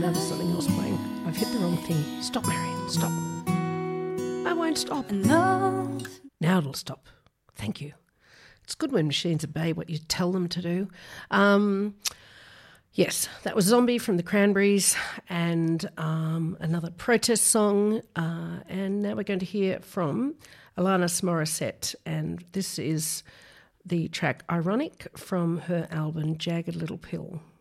now there's something else playing. I've hit the wrong thing. Stop, Marion, stop. I won't stop. Now it'll stop. Thank you. It's good when machines obey what you tell them to do. Yes, that was Zombie from the Cranberries and another protest song. And now we're going to hear from Alanis Morissette, and this is the track Ironic from her album Jagged Little Pill.